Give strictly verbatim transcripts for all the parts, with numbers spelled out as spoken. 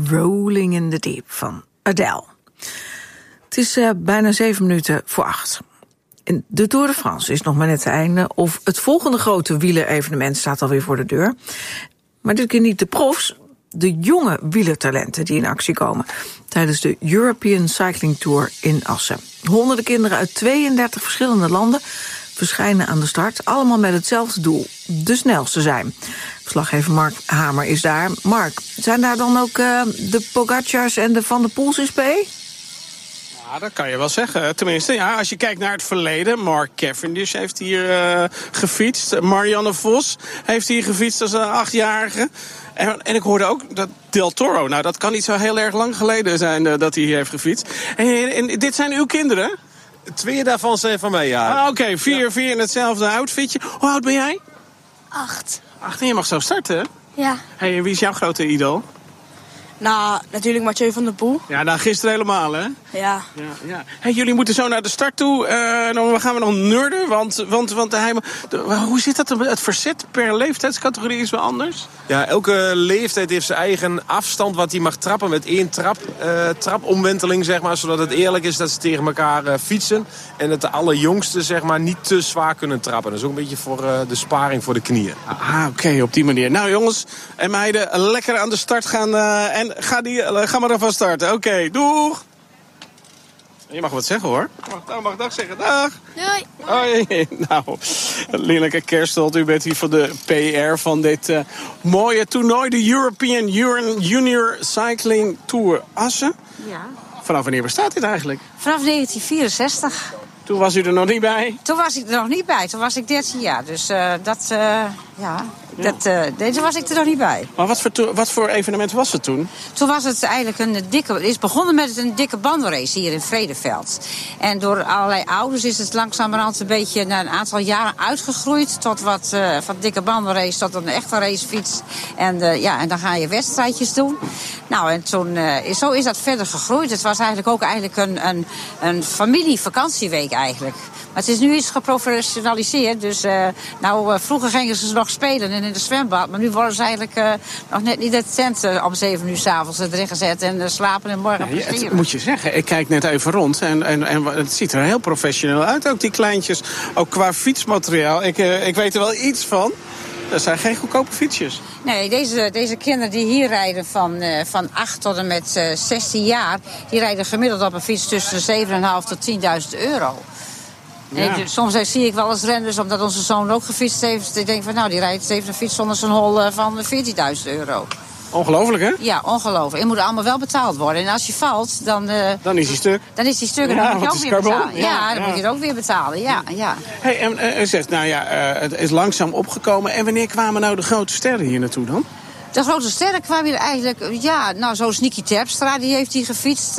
Rolling in the Deep van Adele. Het is uh, bijna zeven minuten voor acht. En de Tour de France is nog maar net te einde. Of het volgende grote wielerevenement staat alweer voor de deur. Maar dit keer niet de profs, de jonge wielertalenten die in actie komen tijdens de European Cycling Tour in Assen. Honderden kinderen uit tweeëndertig verschillende landen verschijnen aan de start, allemaal met hetzelfde doel, de snelste zijn. Verslaggever Mark Hamer is daar. Mark, zijn daar dan ook uh, de Pogacars en de Van der Poels in spe? Ja, dat kan je wel zeggen. Tenminste, ja, als je kijkt naar het verleden. Mark Cavendish heeft hier uh, gefietst. Marianne Vos heeft hier gefietst als een achtjarige. En, en ik hoorde ook dat Del Toro, nou dat kan niet zo heel erg lang geleden zijn uh, dat hij hier heeft gefietst. En, en dit zijn uw kinderen? Twee daarvan zijn van mij, ja. Ah, Oké, okay. vier, ja. vier in hetzelfde outfitje. Hoe oud ben jij? Acht. Acht en je mag zo starten, hè? Ja. Hey, en wie is jouw grote idool? Nou, natuurlijk Mathieu van der Poel. Ja, nou gisteren helemaal, hè? Ja. ja, ja. Hey, jullie moeten zo naar de start toe. Uh, dan gaan we nog nerden, want, want, want hij, de, hoe zit dat? Het verzet per leeftijdscategorie is wel anders? Ja, elke leeftijd heeft zijn eigen afstand wat hij mag trappen met één trap, uh, trapomwenteling, zeg maar. Zodat het eerlijk is dat ze tegen elkaar uh, fietsen. En dat de allerjongsten, zeg maar, niet te zwaar kunnen trappen. Dat is ook een beetje voor uh, de sparing voor de knieën. Ah, oké, okay, op die manier. Nou jongens en meiden, lekker aan de start gaan uh, en ga, die, uh, ga maar ervan starten. Oké, okay, doeg! Je mag wat zeggen, hoor. Mag, mag dag zeggen. Dag. Doei. Hoi. Nou, Lilleke Kerstelt, u bent hier voor de P R van dit uh, mooie toernooi. De European Junior Cycling Tour Assen. Ja. Vanaf wanneer bestaat dit eigenlijk? Vanaf negentien vierenzestig. Toen was u er nog niet bij? Toen was ik er nog niet bij. Toen was ik dertien jaar. Dus uh, dat, uh, ja... Dat, uh, deze was ik er nog niet bij. Maar wat voor, to- wat voor evenement was het toen? Toen was het eigenlijk een dikke... Het is begonnen met een dikke bandenrace hier in Vredeveld. En door allerlei ouders is het langzamerhand een beetje na een aantal jaren uitgegroeid tot wat uh, van dikke bandenrace tot een echte racefiets. En, uh, ja, en dan ga je wedstrijdjes doen. Nou, en toen uh, is, zo is dat verder gegroeid. Het was eigenlijk ook eigenlijk een, een, een familie-vakantieweek eigenlijk. Maar het is nu iets geprofessionaliseerd. Dus uh, nou, uh, vroeger gingen ze nog spelen in het zwembad. Maar nu worden ze eigenlijk uh, nog net niet de tent uh, om zeven uur 's avonds erin gezet. En uh, slapen en morgen ja, presteren. Het moet je zeggen, ik kijk net even rond. En, en, en het ziet er heel professioneel uit, ook die kleintjes. Ook qua fietsmateriaal. Ik, uh, ik weet er wel iets van. Dat zijn geen goedkope fietsjes. Nee, deze, deze kinderen die hier rijden van, uh, van acht tot en met uh, zestien jaar... die rijden gemiddeld op een fiets tussen de zeven komma vijf tot tienduizend euro. Ja. En ik, soms zie ik wel eens renners, omdat onze zoon ook gefietst heeft. Ik denk van, nou, die rijdt even een fiets zonder zijn hol uh, van veertienduizend euro. Ongelooflijk, hè? Ja, ongelooflijk. Het moet allemaal wel betaald worden. En als je valt, dan... Uh, dan is hij stuk. Dan is hij stuk en ja, dan moet je ook weer carbon. betalen. Ja, ja, dan ja. moet je het ook weer betalen. Ja, ja. Hey, en uh, zegt, nou ja, uh, het is langzaam opgekomen. En wanneer kwamen nou de grote sterren hier naartoe dan? De grote sterren kwamen hier eigenlijk... Ja, nou, zoals Nicky Terpstra, die heeft hier gefietst.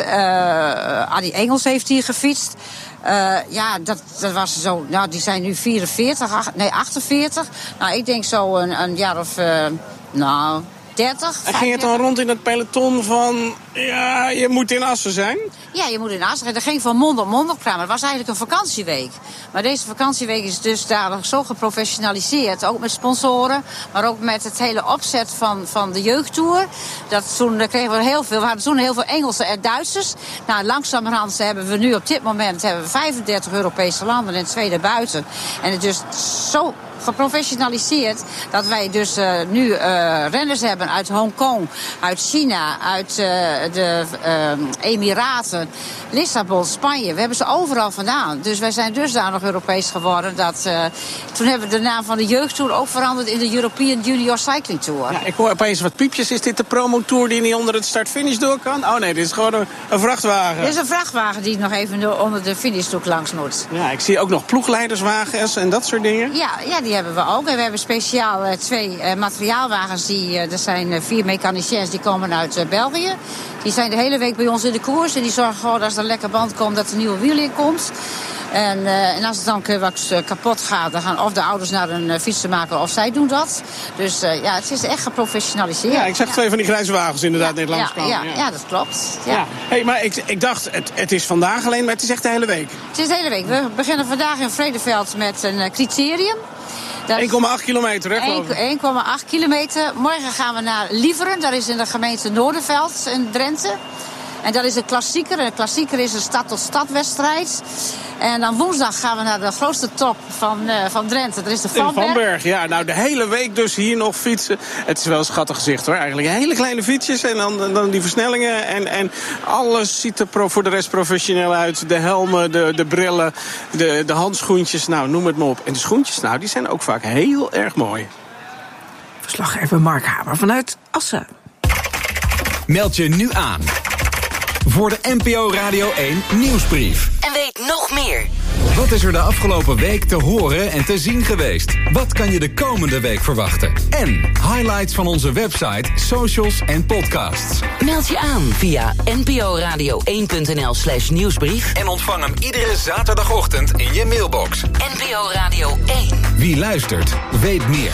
Uh, Adi Engels heeft hier gefietst. Uh, ja, dat, dat was zo... Nou, die zijn nu vierenveertig, ach, nee, achtenveertig. Nou, ik denk zo een, een jaar of... Uh, nou... dertig. En ging het dan rond in het peloton van... ja, je moet in Assen zijn? Ja, je moet in Assen zijn. Dat ging van mond op mond op praten. Het was eigenlijk een vakantieweek. Maar deze vakantieweek is dus dadelijk zo geprofessionaliseerd. Ook met sponsoren, maar ook met het hele opzet van, van de jeugdtour. Dat toen kregen we heel veel... We hadden toen heel veel Engelsen en Duitsers. Nou, langzamerhand hebben we nu op dit moment... hebben we vijfendertig Europese landen en twee daarbuiten. En het is dus zo... geprofessionaliseerd dat wij dus uh, nu uh, renners hebben uit Hongkong, uit China, uit uh, de uh, Emiraten, Lissabon, Spanje. We hebben ze overal vandaan. Dus wij zijn dusdanig Europees geworden dat uh, toen hebben we de naam van de jeugdtour ook veranderd in de European Junior Cycling Tour. Ja, ik hoor opeens wat piepjes. Is dit de promotour die niet onder het start-finish door kan? Oh nee, dit is gewoon een, een vrachtwagen. Dit is een vrachtwagen die nog even onder de finishdoek langs moet. Ja, ik zie ook nog ploegleiderswagens en dat soort dingen. Ja, ja, die hebben we ook. En we hebben speciaal uh, twee uh, materiaalwagens. Die, uh, er zijn uh, vier mechaniciens die komen uit uh, België. Die zijn de hele week bij ons in de koers. En die zorgen gewoon als er een lekker band komt dat er nieuwe wiel in komt. En, uh, en als het dan wat uh, kapot gaat, dan gaan of de ouders naar een uh, fietsenmaker of zij doen dat. Dus uh, ja, het is echt geprofessionaliseerd. Ja, ik zag ja. twee van die grijze wagens inderdaad ja, net langskomen. Ja, ja, ja. ja, dat klopt. Ja. Ja. Hey, maar ik, ik dacht, het, het is vandaag alleen, maar het is echt de hele week. Het is de hele week. We beginnen vandaag in Vredeveld met een uh, criterium. één komma acht kilometer, hè, geloof ik. één komma acht kilometer. Morgen gaan we naar Lieveren. Dat is in de gemeente Noorderveld in Drenthe. En dat is een klassieker. En de klassieker is een stad-tot-stad-wedstrijd. En dan woensdag gaan we naar de grootste top van, uh, van Drenthe. Dat is de Vanberg. Vanberg, ja. Nou, de hele week dus hier nog fietsen. Het is wel een schattig gezicht, hoor. Eigenlijk hele kleine fietsjes en dan, dan die versnellingen. En, en alles ziet er pro, voor de rest professioneel uit. De helmen, de, de brillen, de, de handschoentjes. Nou, noem het maar op. En de schoentjes, nou, die zijn ook vaak heel erg mooi. Verslaggever Mark Hamer vanuit Assen. Meld je nu aan voor de N P O Radio één Nieuwsbrief. En weet nog meer. Wat is er de afgelopen week te horen en te zien geweest? Wat kan je de komende week verwachten? En highlights van onze website, socials en podcasts. Meld je aan via n p o radio één punt n l slash nieuwsbrief. En ontvang hem iedere zaterdagochtend in je mailbox. N P O Radio één. Wie luistert, weet meer.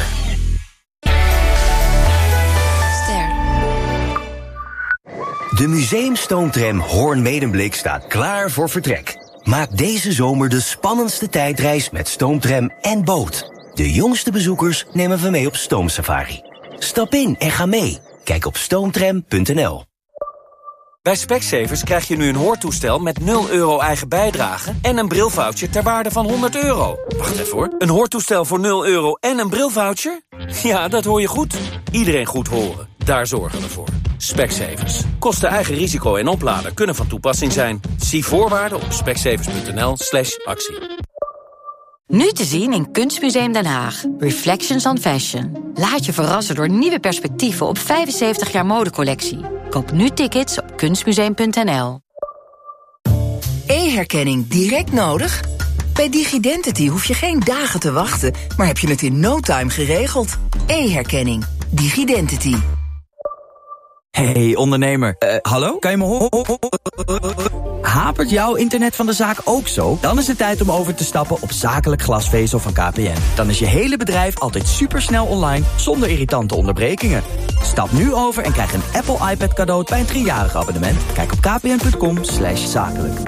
De museumstoomtram Hoorn-Medemblik staat klaar voor vertrek. Maak deze zomer de spannendste tijdreis met stoomtram en boot. De jongste bezoekers nemen we mee op stoomsafari. Stap in en ga mee. Kijk op stoomtram punt n l. Bij Specsavers krijg je nu een hoortoestel met nul euro eigen bijdrage en een brilvoucher ter waarde van honderd euro. Wacht even hoor. Een hoortoestel voor nul euro en een brilvoucher? Ja, dat hoor je goed. Iedereen goed horen. Daar zorgen we voor. Specsavers. Kosten eigen risico en oplader kunnen van toepassing zijn. Zie voorwaarden op specsavers punt n l slash actie. Nu te zien in Kunstmuseum Den Haag. Reflections on Fashion. Laat je verrassen door nieuwe perspectieven op vijfenzeventig jaar modecollectie. Koop nu tickets op kunstmuseum punt n l. E-herkenning direct nodig? Bij DigiDentity hoef je geen dagen te wachten, maar heb je het in no time geregeld. E-herkenning. DigiDentity. Hey ondernemer, uh, hallo? Kan je me horen? Hapert jouw internet van de zaak ook zo? Dan is het tijd om over te stappen op zakelijk glasvezel van K P N. Dan is je hele bedrijf altijd supersnel online, zonder irritante onderbrekingen. Stap nu over en krijg een Apple iPad cadeau bij een driejarig abonnement. Kijk op kpn punt com slash zakelijk.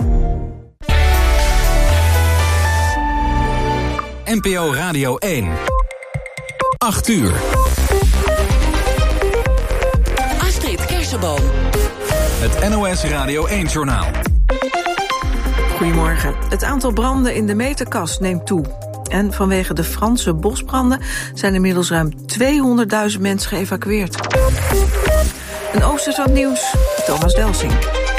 N P O Radio één. acht uur. Het N O S Radio één-journaal. Goedemorgen. Het aantal branden in de meterkast neemt toe. En vanwege de Franse bosbranden zijn inmiddels ruim tweehonderdduizend mensen geëvacueerd. Een Oosters wat nieuws, Thomas Delsing.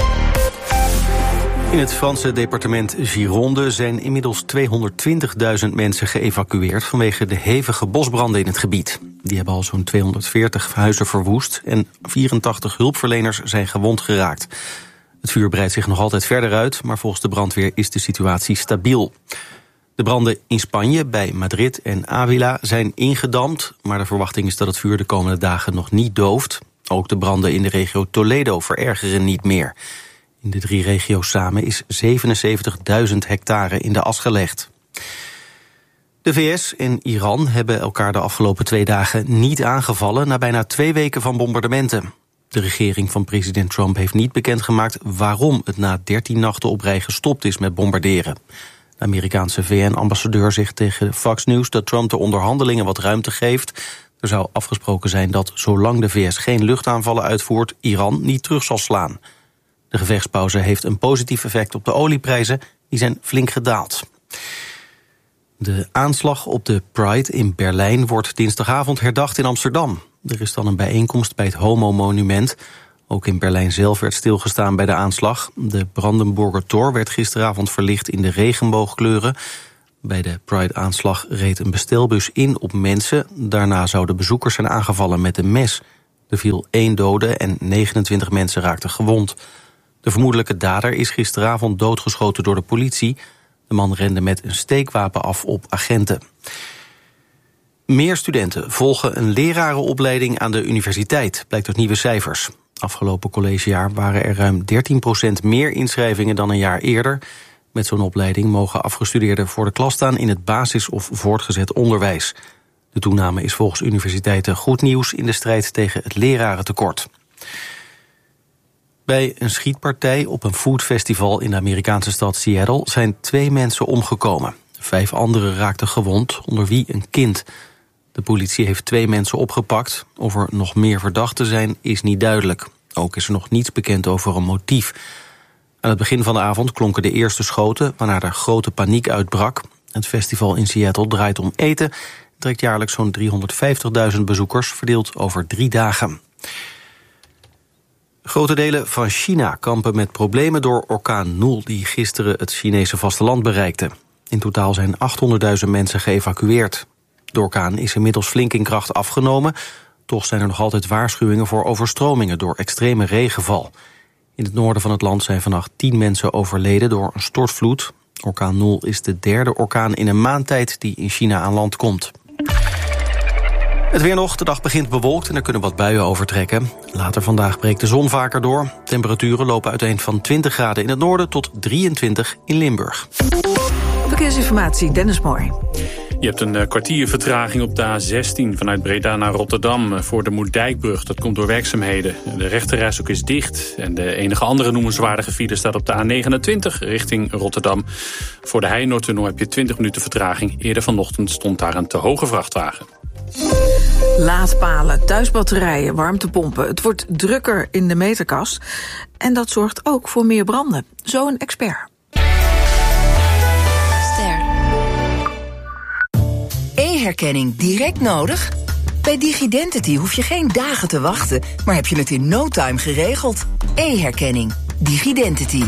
In het Franse departement Gironde zijn inmiddels tweehonderdtwintigduizend mensen geëvacueerd vanwege de hevige bosbranden in het gebied. Die hebben al zo'n tweehonderdveertig huizen verwoest en vierentachtig hulpverleners zijn gewond geraakt. Het vuur breidt zich nog altijd verder uit, maar volgens de brandweer is de situatie stabiel. De branden in Spanje, bij Madrid en Ávila, zijn ingedamd, maar de verwachting is dat het vuur de komende dagen nog niet dooft. Ook de branden in de regio Toledo verergeren niet meer. In de drie regio's samen is zevenenzeventigduizend hectare in de as gelegd. De V S en Iran hebben elkaar de afgelopen twee dagen niet aangevallen na bijna twee weken van bombardementen. De regering van president Trump heeft niet bekendgemaakt waarom het na dertien nachten op rij gestopt is met bombarderen. De Amerikaanse V N-ambassadeur zegt tegen Fox News dat Trump de onderhandelingen wat ruimte geeft. Er zou afgesproken zijn dat zolang de V S geen luchtaanvallen uitvoert, Iran niet terug zal slaan. De gevechtspauze heeft een positief effect op de olieprijzen, die zijn flink gedaald. De aanslag op de Pride in Berlijn wordt dinsdagavond herdacht in Amsterdam. Er is dan een bijeenkomst bij het Homo-monument. Ook in Berlijn zelf werd stilgestaan bij de aanslag. De Brandenburger Tor werd gisteravond verlicht in de regenboogkleuren. Bij de Pride-aanslag reed een bestelbus in op mensen. Daarna zouden bezoekers zijn aangevallen met een mes. Er viel één dode en negenentwintig mensen raakten gewond. De vermoedelijke dader is gisteravond doodgeschoten door de politie. De man rende met een steekwapen af op agenten. Meer studenten volgen een lerarenopleiding aan de universiteit, blijkt uit nieuwe cijfers. Afgelopen collegejaar waren er ruim dertien procent meer inschrijvingen dan een jaar eerder. Met zo'n opleiding mogen afgestudeerden voor de klas staan in het basis- of voortgezet onderwijs. De toename is volgens universiteiten goed nieuws in de strijd tegen het lerarentekort. Bij een schietpartij op een foodfestival in de Amerikaanse stad Seattle zijn twee mensen omgekomen. Vijf anderen raakten gewond, onder wie een kind. De politie heeft twee mensen opgepakt. Of er nog meer verdachten zijn, is niet duidelijk. Ook is er nog niets bekend over een motief. Aan het begin van de avond klonken de eerste schoten, waarna er grote paniek uitbrak. Het festival in Seattle draait om eten. Het trekt jaarlijks zo'n driehonderdvijftigduizend bezoekers, verdeeld over drie dagen. Grote delen van China kampen met problemen door orkaan Noel, die gisteren het Chinese vasteland bereikte. In totaal zijn achthonderdduizend mensen geëvacueerd. De orkaan is inmiddels flink in kracht afgenomen. Toch zijn er nog altijd waarschuwingen voor overstromingen door extreme regenval. In het noorden van het land zijn vannacht tien mensen overleden door een stortvloed. Orkaan Noel is de derde orkaan in een maand tijd die in China aan land komt. Het weer nog, de dag begint bewolkt en er kunnen wat buien overtrekken. Later vandaag breekt de zon vaker door. Temperaturen lopen uiteen van twintig graden in het noorden tot drieëntwintig in Limburg. Verkeersinformatie, Dennis Mooi. Je hebt een kwartier vertraging op de A zestien vanuit Breda naar Rotterdam voor de Moerdijkbrug. Dat komt door werkzaamheden. De rechterrijstrook is dicht en de enige andere noemenswaardige file staat op de A negenentwintig richting Rotterdam. Voor de Heijnoordtunnel heb je twintig minuten vertraging. Eerder vanochtend stond daar een te hoge vrachtwagen. Laadpalen, thuisbatterijen, warmtepompen. Het wordt drukker in de meterkast. En dat zorgt ook voor meer branden. Zo een expert. E-herkenning direct nodig? Bij DigiDentity hoef je geen dagen te wachten, maar heb je het in no time geregeld. E-herkenning. DigiDentity.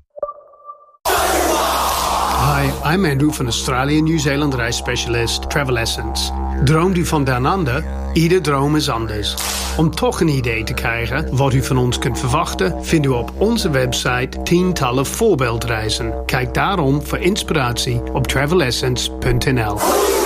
Hi, I'm Andrew van Australië en Nieuw-Zeeland reisspecialist Travel Essence. Droomt u van Down Under? Ieder droom is anders. Om toch een idee te krijgen wat u van ons kunt verwachten, vindt u op onze website tientallen voorbeeldreizen. Kijk daarom voor inspiratie op travel essence punt n l.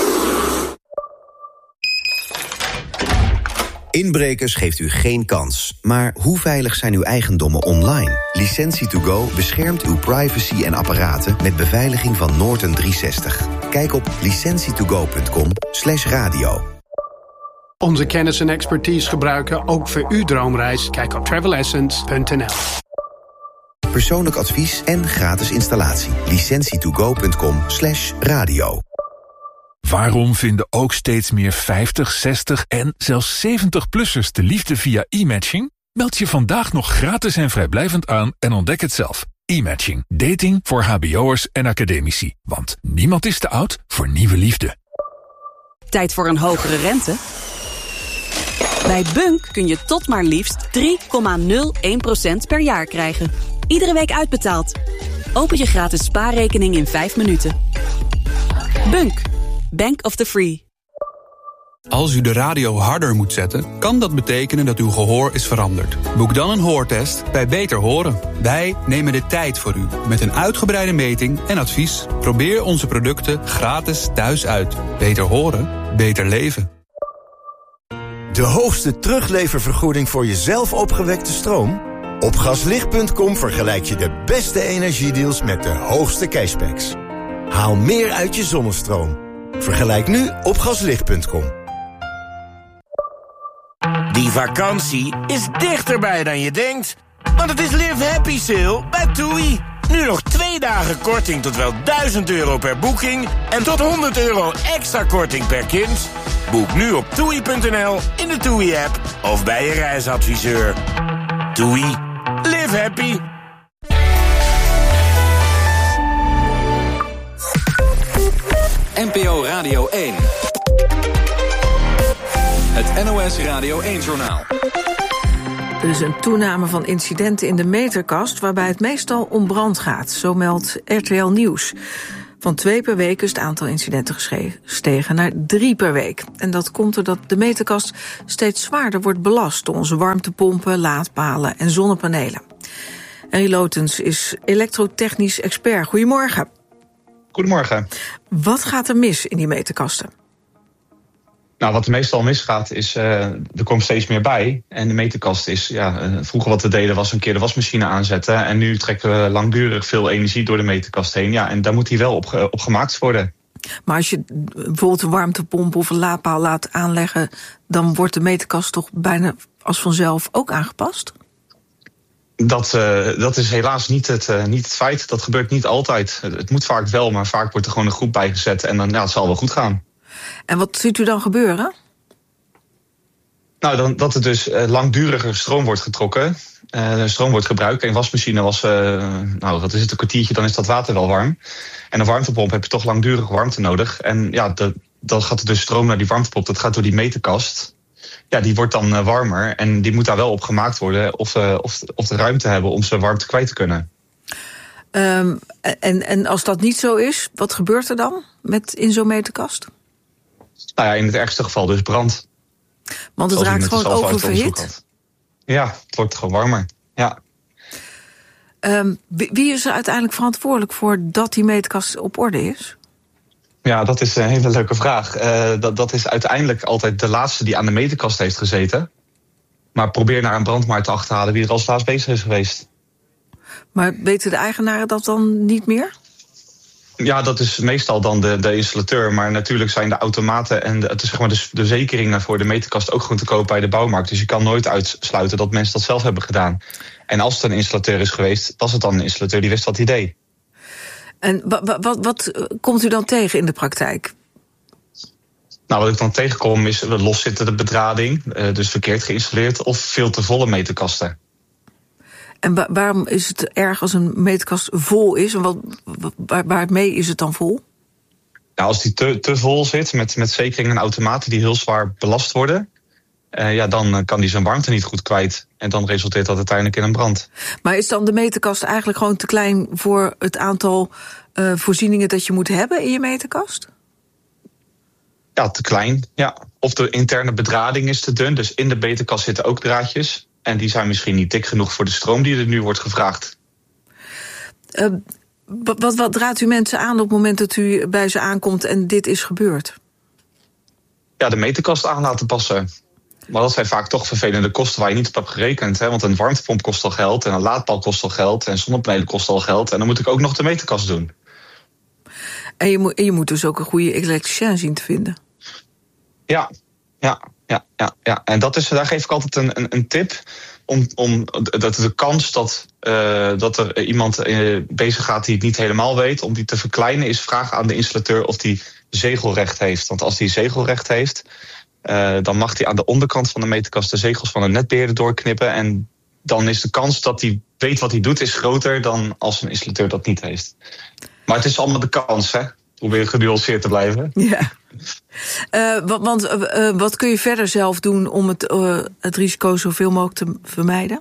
Inbrekers geeft u geen kans. Maar hoe veilig zijn uw eigendommen online? Licentie to go beschermt uw privacy en apparaten met beveiliging van Norton driehonderdzestig. Kijk op licentie to go punt com slash radio. Onze kennis en expertise gebruiken ook voor uw droomreis. Kijk op travel essence punt n l. Persoonlijk advies en gratis installatie. licentie to go punt com slash radio. Waarom vinden ook steeds meer vijftig, zestig en zelfs zeventig-plussers de liefde via e-matching? Meld je vandaag nog gratis en vrijblijvend aan en ontdek het zelf. E-matching. Dating voor hbo'ers en academici. Want niemand is te oud voor nieuwe liefde. Tijd voor een hogere rente? Bij Bunk kun je tot maar liefst drie komma nul één procent per jaar krijgen. Iedere week uitbetaald. Open je gratis spaarrekening in vijf minuten. Bunk. Bank of the Free. Als u de radio harder moet zetten, kan dat betekenen dat uw gehoor is veranderd. Boek dan een hoortest bij Beter Horen. Wij nemen de tijd voor u met een uitgebreide meting en advies. Probeer onze producten gratis thuis uit. Beter horen, beter leven. De hoogste terugleververgoeding voor je zelf opgewekte stroom? Op gaslicht punt com vergelijk je de beste energiedeals met de hoogste cashbacks. Haal meer uit je zonnestroom. Vergelijk nu op gaslicht punt com. Die vakantie is dichterbij dan je denkt. Want het is Live Happy Sale bij TUI. Nu nog twee dagen korting tot wel duizend euro per boeking. En tot honderd euro extra korting per kind. Boek nu op toei punt n l, in de TUI-app of bij je reisadviseur. TUI. Live happy. N P O Radio één. Het N O S Radio één-journaal. Er is een toename van incidenten in de meterkast waarbij het meestal om brand gaat, zo meldt R T L Nieuws. Van twee per week is het aantal incidenten gestegen naar drie per week. En dat komt doordat de meterkast steeds zwaarder wordt belast door onze warmtepompen, laadpalen en zonnepanelen. Henry Lotens is elektrotechnisch expert. Goedemorgen. Goedemorgen. Wat gaat er mis in die meterkasten? Nou, wat er meestal misgaat is, uh, er komt steeds meer bij. En de meterkast is, ja, uh, vroeger wat we deden was een keer de wasmachine aanzetten. En nu trekken we langdurig veel energie door de meterkast heen. Ja, en daar moet die wel op, op gemaakt worden. Maar als je bijvoorbeeld een warmtepomp of een laadpaal laat aanleggen, dan wordt de meterkast toch bijna als vanzelf ook aangepast? Dat, uh, dat is helaas niet het, uh, niet het feit. Dat gebeurt niet altijd. Het moet vaak wel, maar vaak wordt er gewoon een groep bijgezet. En dan ja, het zal wel goed gaan. En wat ziet u dan gebeuren? Nou, dan, dat er dus uh, langduriger stroom wordt getrokken. Uh, stroom wordt gebruikt. Een wasmachine was, uh, nou wat is het, een kwartiertje, dan is dat water wel warm. En een warmtepomp heb je toch langdurig warmte nodig. En ja, de, dan gaat er dus stroom naar die warmtepomp. Dat gaat door die meterkast. Ja, die wordt dan uh, warmer. En die moet daar wel op gemaakt worden of, uh, of, of de ruimte hebben om zijn warmte kwijt te kunnen. Um, en, en als dat niet zo is, wat gebeurt er dan met in zo'n meterkast? Nou ja, in het ergste geval dus brand. Want het raakt gewoon oververhit? Ja, het wordt gewoon warmer, ja. Um, wie is er uiteindelijk verantwoordelijk voor dat die meterkast op orde is? Ja, dat is een hele leuke vraag. Uh, dat, dat is uiteindelijk altijd de laatste die aan de meterkast heeft gezeten. Maar probeer naar een brand maar te achterhalen wie er als laatst bezig is geweest. Maar weten de eigenaren dat dan niet meer? Ja, dat is meestal dan de, de installateur. Maar natuurlijk zijn de automaten en de, het is zeg maar de, de zekeringen voor de meterkast ook gewoon te koop bij de bouwmarkt. Dus je kan nooit uitsluiten dat mensen dat zelf hebben gedaan. En als het een installateur is geweest, was het dan een installateur die wist wat hij deed. En wat, wat, wat komt u dan tegen in de praktijk? Nou, wat ik dan tegenkom is loszittende bedrading, dus verkeerd geïnstalleerd, of veel te volle meterkasten. En wa- waarom is het erg als een meterkast vol is? En wat, waar, waarmee is het dan vol? Nou, als die te, te vol zit met, met zekeringen en automaten die heel zwaar belast worden, Uh, ja, dan kan die zijn warmte niet goed kwijt. En dan resulteert dat uiteindelijk in een brand. Maar is dan de meterkast eigenlijk gewoon te klein voor het aantal uh, voorzieningen dat je moet hebben in je meterkast? Ja, te klein, ja. Of de interne bedrading is te dun. Dus in de meterkast zitten ook draadjes. En die zijn misschien niet dik genoeg voor de stroom die er nu wordt gevraagd. Uh, wat, wat, wat raadt u mensen aan op het moment dat u bij ze aankomt en dit is gebeurd? Ja, de meterkast aan laten passen. Maar dat zijn vaak toch vervelende kosten waar je niet op hebt gerekend. Hè? Want een warmtepomp kost al geld en een laadpaal kost al geld en zonnepanelen kosten al geld. En dan moet ik ook nog de meterkast doen. En je moet, en je moet dus ook een goede elektricien zien te vinden. Ja, ja, ja, ja. ja. En dat is, daar geef ik altijd een, een, een tip. Om, om dat de kans dat, uh, dat er iemand uh, bezig gaat die het niet helemaal weet, om die te verkleinen, is vraag aan de installateur of die zegelrecht heeft. Want als die zegelrecht heeft, Uh, dan mag hij aan de onderkant van de meterkast de zegels van een netbeheerder doorknippen. En dan is de kans dat hij weet wat hij doet is groter dan als een installateur dat niet heeft. Maar het is allemaal de kans, hè? Probeer genuanceerd te blijven. Ja. Uh, want want uh, wat kun je verder zelf doen om het, uh, het risico zoveel mogelijk te vermijden?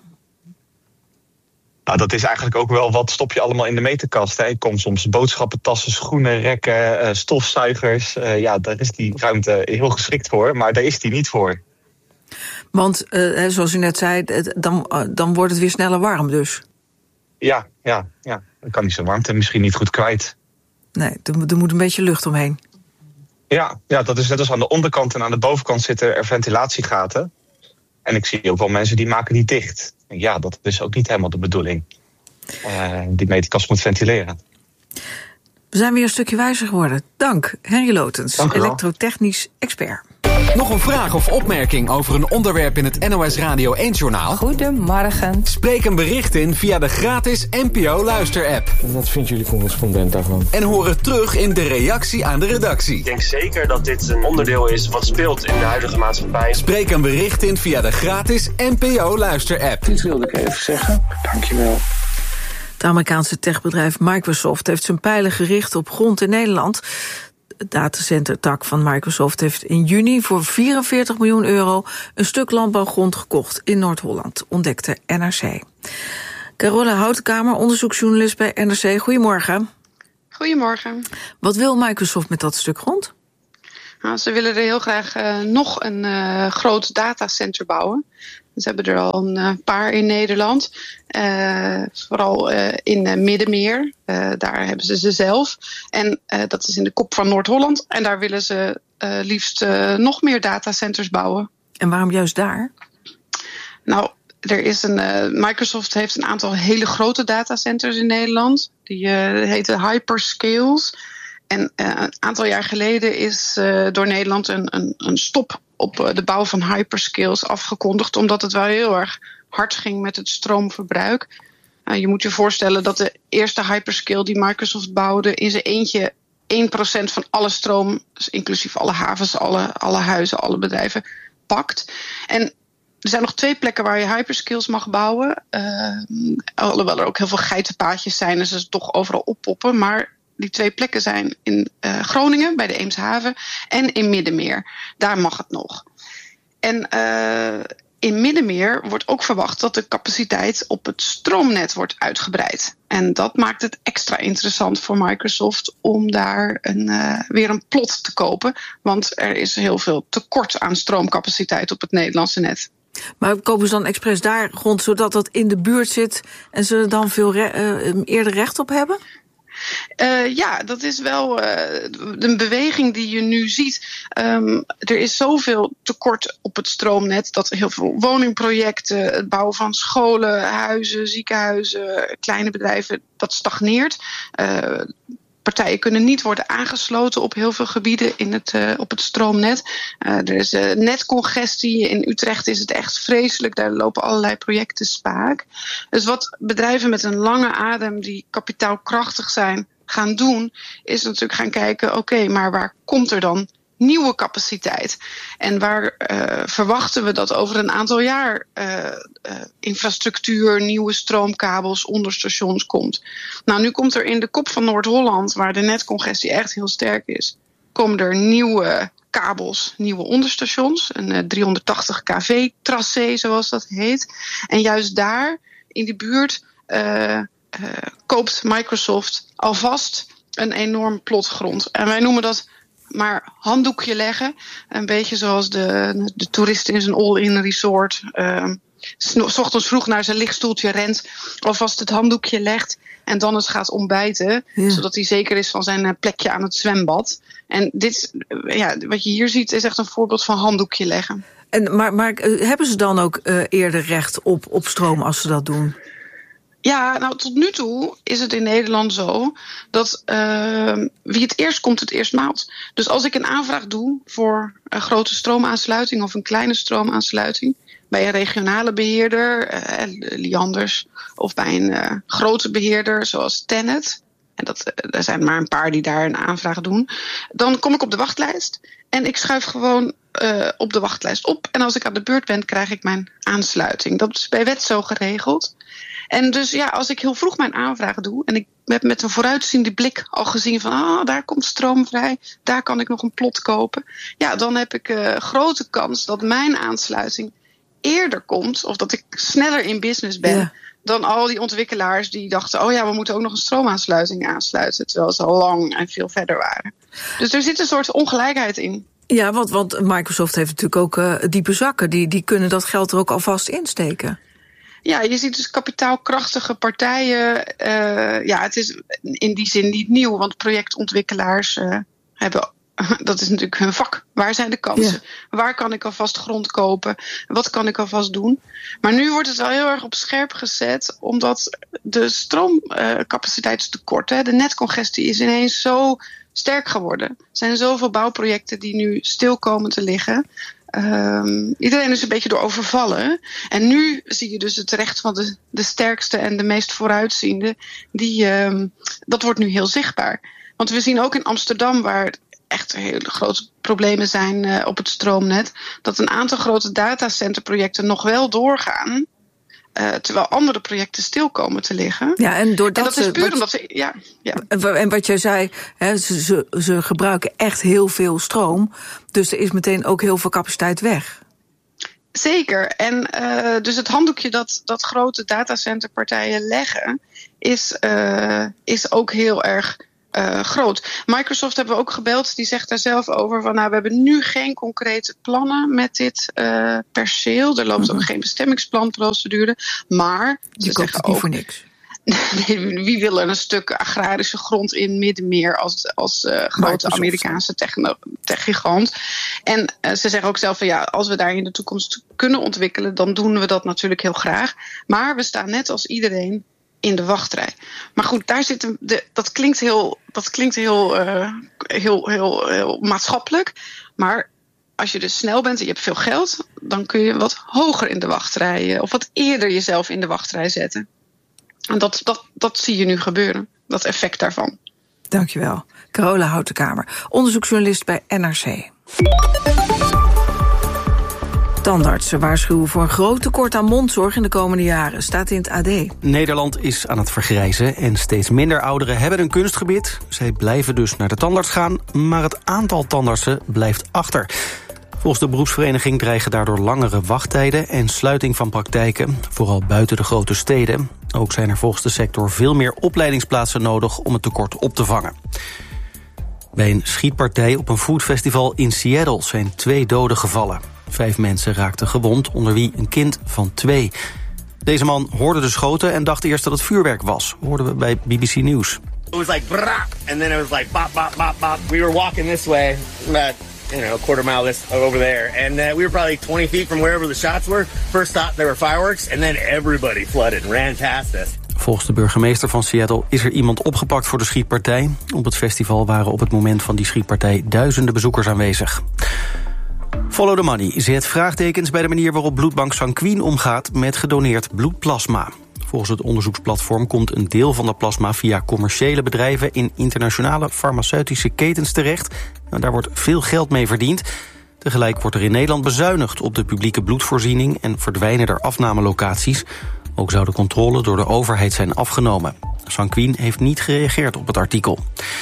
Nou, dat is eigenlijk ook wel wat stop je allemaal in de meterkast. Hè? Ik kom soms boodschappentassen, schoenen, rekken, uh, stofzuigers. Uh, ja, daar is die ruimte heel geschikt voor, maar daar is die niet voor. Want, uh, zoals u net zei, dan, uh, dan wordt het weer sneller warm dus. Ja, ja, ja. Dan kan die zijn warmte misschien niet goed kwijt. Nee, er, er moet een beetje lucht omheen. Ja, ja, dat is net als aan de onderkant en aan de bovenkant zitten er ventilatiegaten. En ik zie ook wel mensen die maken die dicht. Ja, dat is ook niet helemaal de bedoeling. Uh, die meterkast moet ventileren. We zijn weer een stukje wijzer geworden. Dank, Henry Lotens, elektrotechnisch expert. Nog een vraag of opmerking over een onderwerp in het N O S Radio één-journaal? Goedemorgen. Spreek een bericht in via de gratis N P O Luister-app. Wat vindt jullie correspondent daarvan? En hoor het terug in de reactie aan de redactie. Ik denk zeker dat dit een onderdeel is wat speelt in de huidige maatschappij. Spreek een bericht in via de gratis N P O Luister-app. Dit wilde ik even zeggen. Dankjewel. Het Amerikaanse techbedrijf Microsoft heeft zijn pijlen gericht op grond in Nederland. Het datacentertak van Microsoft heeft in juni voor vierenveertig miljoen euro een stuk landbouwgrond gekocht in Noord-Holland, ontdekte N R C. Carola Houtenkamer, onderzoeksjournalist bij N R C. Goedemorgen. Goedemorgen. Wat wil Microsoft met dat stuk grond? Nou, ze willen er heel graag uh, nog een uh, groot datacenter bouwen. Ze hebben er al een uh, paar in Nederland. Uh, vooral uh, in uh, Middenmeer. Uh, daar hebben ze ze zelf. En uh, dat is in de kop van Noord-Holland. En daar willen ze uh, liefst uh, nog meer datacenters bouwen. En waarom juist daar? Nou, er is een, uh, Microsoft heeft een aantal hele grote datacenters in Nederland. Die uh, heten hyperscales. En uh, een aantal jaar geleden is uh, door Nederland een, een, een stop op uh, de bouw van hyperscales afgekondigd. Omdat het wel heel erg hard ging met het stroomverbruik. Uh, je moet je voorstellen dat de eerste hyperscale die Microsoft bouwde in zijn eentje één procent van alle stroom, dus inclusief alle havens, alle, alle huizen, alle bedrijven, pakt. En er zijn nog twee plekken waar je hyperscales mag bouwen. Uh, alhoewel er ook heel veel geitenpaadjes zijn en ze toch overal oppoppen. Maar die twee plekken zijn in uh, Groningen, bij de Eemshaven, en in Middenmeer. Daar mag het nog. En uh, in Middenmeer wordt ook verwacht dat de capaciteit op het stroomnet wordt uitgebreid. En dat maakt het extra interessant voor Microsoft om daar een, uh, weer een plot te kopen. Want er is heel veel tekort aan stroomcapaciteit op het Nederlandse net. Maar kopen ze dan expres daar grond zodat dat in de buurt zit en ze er dan veel re- uh, eerder recht op hebben? Uh, ja, dat is wel uh, een beweging die je nu ziet. Um, er is zoveel tekort op het stroomnet dat heel veel woningprojecten, het bouwen van scholen, huizen, ziekenhuizen, kleine bedrijven, dat stagneert. Uh, Partijen kunnen niet worden aangesloten op heel veel gebieden in het, uh, op het stroomnet. Uh, er is uh, netcongestie. In Utrecht is het echt vreselijk. Daar lopen allerlei projecten spaak. Dus wat bedrijven met een lange adem die kapitaalkrachtig zijn gaan doen, is natuurlijk gaan kijken, oké, okay, maar waar komt er dan nieuwe capaciteit? En waar uh, verwachten we dat over een aantal jaar uh, uh, infrastructuur, nieuwe stroomkabels, onderstations komt? Nou, nu komt er in de kop van Noord-Holland, waar de netcongestie echt heel sterk is, komen er nieuwe kabels, nieuwe onderstations, een uh, driehonderdtachtig kilometer-tracé, zoals dat heet. En juist daar, in die buurt, uh, uh, koopt Microsoft alvast een enorm plot grond. En wij noemen dat maar handdoekje leggen. Een beetje zoals de, de toerist in zijn all-in resort. Uh, 's ochtends vroeg naar zijn lichtstoeltje rent. Alvast het handdoekje legt. En dan eens gaat ontbijten. Ja. Zodat hij zeker is van zijn plekje aan het zwembad. En dit, ja, wat je hier ziet is echt een voorbeeld van handdoekje leggen. En, maar, maar hebben ze dan ook uh, eerder recht op, op stroom als ze dat doen? Ja, nou tot nu toe is het in Nederland zo dat uh, wie het eerst komt, het eerst maalt. Dus als ik een aanvraag doe voor een grote stroomaansluiting of een kleine stroomaansluiting bij een regionale beheerder, uh, Lianders, of bij een uh, grote beheerder zoals Tennet, en dat, uh, er zijn maar een paar die daar een aanvraag doen, dan kom ik op de wachtlijst en ik schuif gewoon uh, op de wachtlijst op. En als ik aan de beurt ben, krijg ik mijn aansluiting. Dat is bij wet zo geregeld. En dus ja, als ik heel vroeg mijn aanvraag doe en ik heb met een vooruitziende blik al gezien van ah, daar komt stroom vrij, daar kan ik nog een plot kopen. Ja, dan heb ik uh, grote kans dat mijn aansluiting eerder komt of dat ik sneller in business ben ja. dan al die ontwikkelaars die dachten oh ja, we moeten ook nog een stroomaansluiting aansluiten, terwijl ze al lang en veel verder waren. Dus er zit een soort ongelijkheid in. Ja, want, want Microsoft heeft natuurlijk ook uh, diepe zakken. Die, die kunnen dat geld er ook alvast insteken. Ja, je ziet dus kapitaalkrachtige partijen. Uh, ja, het is in die zin niet nieuw, want projectontwikkelaars uh, hebben, dat is natuurlijk hun vak. Waar zijn de kansen? Ja. Waar kan ik alvast grond kopen? Wat kan ik alvast doen? Maar nu wordt het wel heel erg op scherp gezet, omdat de stroomcapaciteitstekort, uh, de netcongestie is ineens zo sterk geworden. Er zijn zoveel bouwprojecten die nu stil komen te liggen. Um, iedereen is een beetje door overvallen. En nu zie je dus het recht van de, de sterkste en de meest vooruitziende. Die, um, dat wordt nu heel zichtbaar. Want we zien ook in Amsterdam, waar echt hele grote problemen zijn uh, op het stroomnet, dat een aantal grote datacenterprojecten nog wel doorgaan. Uh, terwijl andere projecten stil komen te liggen. Ja, en, doordat en dat is puur wat, omdat ze. Ja, ja. En wat jij zei, hè, ze, ze, ze gebruiken echt heel veel stroom. Dus er is meteen ook heel veel capaciteit weg. Zeker. En uh, dus het handdoekje dat, dat grote datacenterpartijen leggen, is, uh, is ook heel erg Uh, groot. Microsoft hebben we ook gebeld, die zegt daar zelf over van nou, we hebben nu geen concrete plannen met dit uh, perceel. Er loopt mm-hmm. ook geen bestemmingsplanprocedure, maar die ze zeggen ook voor niks. Wie wil er een stuk agrarische grond in Middenmeer als, als uh, grote Amerikaanse techno- techgigant? En uh, ze zeggen ook zelf van ja, als we daar in de toekomst kunnen ontwikkelen, dan doen we dat natuurlijk heel graag. Maar we staan net als iedereen in de wachtrij. Maar goed, daar zit een, de, dat klinkt heel, dat klinkt heel, uh, heel, heel, heel maatschappelijk. Maar als je dus snel bent en je hebt veel geld, dan kun je wat hoger in de wachtrij of wat eerder jezelf in de wachtrij zetten. En dat, dat, dat zie je nu gebeuren, dat effect daarvan. Dankjewel. Carola Houtenkamer, onderzoeksjournalist bij N R C. Tandartsen waarschuwen voor een groot tekort aan mondzorg in de komende jaren, staat in het A D. Nederland is aan het vergrijzen en steeds minder ouderen hebben een kunstgebit. Zij blijven dus naar de tandarts gaan, maar het aantal tandartsen blijft achter. Volgens de beroepsvereniging dreigen daardoor langere wachttijden en sluiting van praktijken, vooral buiten de grote steden. Ook zijn er volgens de sector veel meer opleidingsplaatsen nodig om het tekort op te vangen. Bij een schietpartij op een foodfestival in Seattle zijn twee doden gevallen. Vijf mensen raakten gewond, onder wie een kind van twee. Deze man hoorde de schoten en dacht eerst dat het vuurwerk was, hoorden we bij B B C News. It was like brah, and then it was like bop, bop, bop, bop. We were walking this way, about, you know, a quarter mile this over there, and uh, we were probably twenty feet from wherever the shots were. First thought there were fireworks, and then everybody flooded and ran past us. Volgens de burgemeester van Seattle is er iemand opgepakt voor de schietpartij. Op het festival waren op het moment van die schietpartij duizenden bezoekers aanwezig. Follow the Money zet vraagtekens bij de manier waarop bloedbank Sanquin omgaat met gedoneerd bloedplasma. Volgens het onderzoeksplatform komt een deel van de plasma via commerciële bedrijven in internationale farmaceutische ketens terecht. En daar wordt veel geld mee verdiend. Tegelijk wordt er in Nederland bezuinigd op de publieke bloedvoorziening en verdwijnen er afnamelocaties. Ook zou de controle door de overheid zijn afgenomen. Sanquin heeft niet gereageerd op het artikel.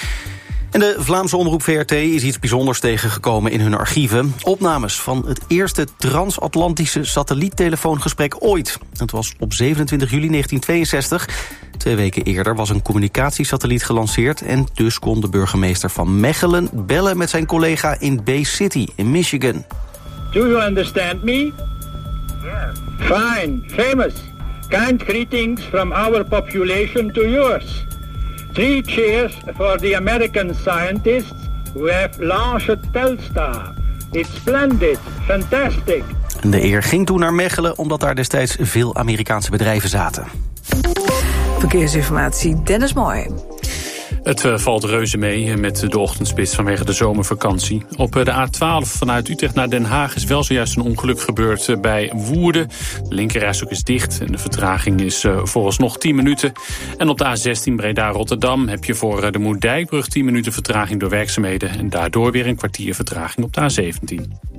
En de Vlaamse omroep V R T is iets bijzonders tegengekomen in hun archieven. Opnames van het eerste transatlantische satelliettelefoongesprek ooit. Het was op zevenentwintig juli negentien tweeënzestig. Twee weken eerder was een communicatiesatelliet gelanceerd en dus kon de burgemeester van Mechelen bellen met zijn collega in Bay City in Michigan. Do you understand me? Yes. Fine, famous. Kind greetings from our population to yours. Three cheers for the American scientists who have launched Telstar. It's splendid, fantastic. De eer ging toen naar Mechelen omdat daar destijds veel Amerikaanse bedrijven zaten. Verkeersinformatie, Dennis Mooi. Het uh, valt reuze mee met de ochtendspits vanwege de zomervakantie. Op uh, de A twaalf vanuit Utrecht naar Den Haag is wel zojuist een ongeluk gebeurd uh, bij Woerden. De linkerrijstrook is dicht en de vertraging is uh, vooralsnog tien minuten. En op de A zestien Breda-Rotterdam heb je voor uh, de Moerdijkbrug tien minuten vertraging door werkzaamheden. En daardoor weer een kwartier vertraging op de A zeventien.